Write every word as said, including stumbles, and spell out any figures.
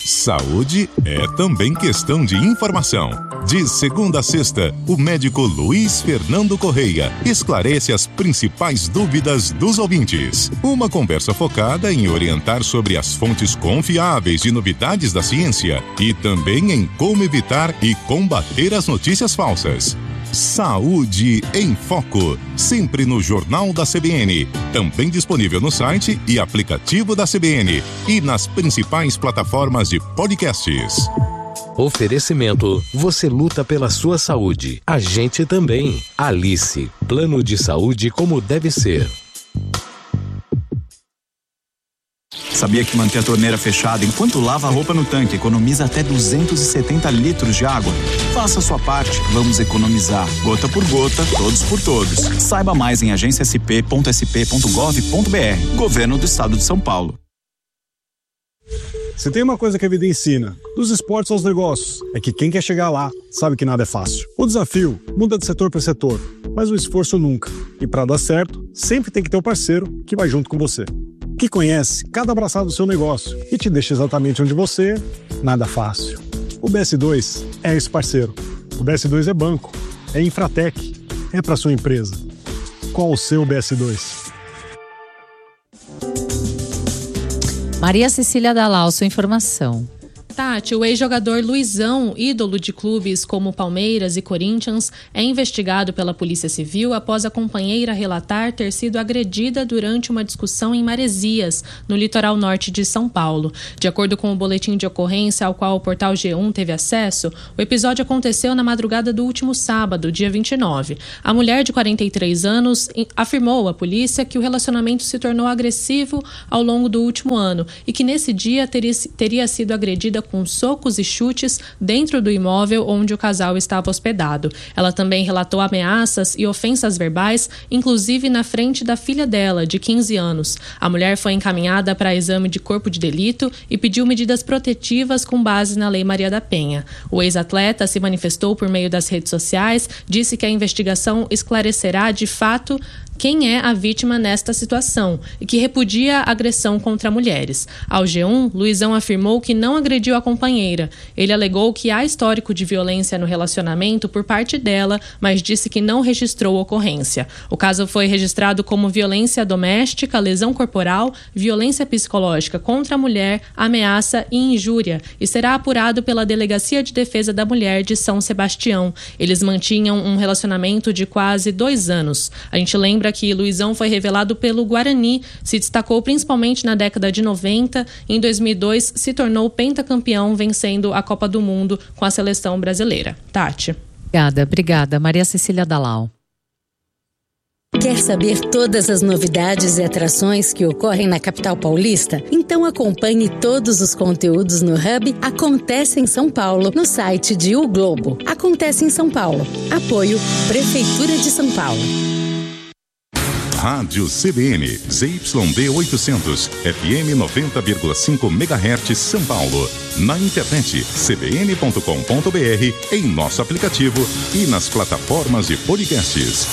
Saúde é também questão de informação. De segunda a sexta, o médico Luiz Fernando Correia esclarece as principais dúvidas dos ouvintes. Uma conversa focada em orientar sobre as fontes confiáveis de novidades da ciência e também em como evitar e combater as notícias falsas. Saúde em Foco, sempre no Jornal da C B N, também disponível no site e aplicativo da C B N e nas principais plataformas de podcasts. Oferecimento, você luta pela sua saúde, a gente também. Alice, plano de saúde como deve ser. Sabia que manter a torneira fechada enquanto lava a roupa no tanque economiza até duzentos e setenta litros de água? Faça a sua parte, vamos economizar. Gota por gota, todos por todos. Saiba mais em agência s p ponto s p ponto gov ponto b r. Governo do Estado de São Paulo. Se tem uma coisa que a vida ensina, dos esportes aos negócios, é que quem quer chegar lá sabe que nada é fácil. O desafio muda de setor para setor, mas o esforço nunca. E para dar certo, sempre tem que ter um parceiro que vai junto com você, que conhece cada braçado do seu negócio e te deixa exatamente onde você, nada fácil. O B S dois é esse parceiro. O B S dois é banco, é Infratec, é para sua empresa. Qual o seu B S dois? Maria Cecília Dalal, sua informação. Tati, o ex-jogador Luizão, ídolo de clubes como Palmeiras e Corinthians, é investigado pela Polícia Civil após a companheira relatar ter sido agredida durante uma discussão em Maresias, no litoral norte de São Paulo. De acordo com o boletim de ocorrência ao qual o portal G um teve acesso, o episódio aconteceu na madrugada do último sábado, dia vinte e nove. A mulher de quarenta e três anos afirmou à polícia que o relacionamento se tornou agressivo ao longo do último ano e que nesse dia teria, teria sido agredida com socos e chutes dentro do imóvel onde o casal estava hospedado. Ela também relatou ameaças e ofensas verbais, inclusive na frente da filha dela, de quinze anos. A mulher foi encaminhada para exame de corpo de delito e pediu medidas protetivas com base na Lei Maria da Penha. O ex-atleta se manifestou por meio das redes sociais, disse que a investigação esclarecerá de fato quem é a vítima nesta situação e que repudia a agressão contra mulheres. Ao G um, Luizão afirmou que não agrediu a companheira. Ele alegou que há histórico de violência no relacionamento por parte dela, mas disse que não registrou ocorrência. O caso foi registrado como violência doméstica, lesão corporal, violência psicológica contra a mulher, ameaça e injúria e será apurado pela Delegacia de Defesa da Mulher de São Sebastião. Eles mantinham um relacionamento de quase dois anos. A gente lembra que Luizão foi revelado pelo Guarani, se destacou principalmente na década de noventa. Em dois mil e dois, se tornou pentacampeão, vencendo a Copa do Mundo com a seleção brasileira. Tati. Obrigada, obrigada. Maria Cecília Dalal. Quer saber todas as novidades e atrações que ocorrem na capital paulista? Então acompanhe todos os conteúdos no Hub Acontece em São Paulo, no site de O Globo. Acontece em São Paulo. Apoio Prefeitura de São Paulo. Rádio C B N, Z Y D oitocentos, F M noventa vírgula cinco megahertz São Paulo. Na internet, c b n ponto com ponto b r, em nosso aplicativo e nas plataformas de podcasts.